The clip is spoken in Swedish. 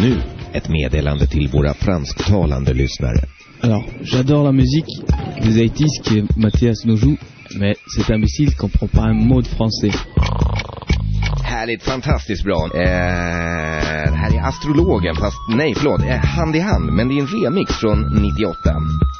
nu ett meddelande till våra fransktalande lyssnare. Alors, j'adore la musique des 80s que Mathias nous joue, mais cet imbécile comprend pas un mot de français. Härligt, fantastiskt bra. Det här är Astrologen, fast nej förlåt, Hand i hand, men det är en remix från 98.